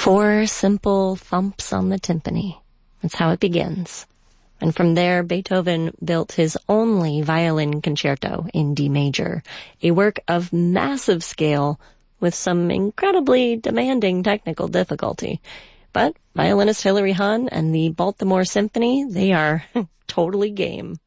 4 simple thumps on the timpani. That's how it begins. And from there, Beethoven built his only violin concerto in D major, a work of massive scale with some incredibly demanding technical difficulty. But violinist Hilary Hahn and the Baltimore Symphony, they are totally game.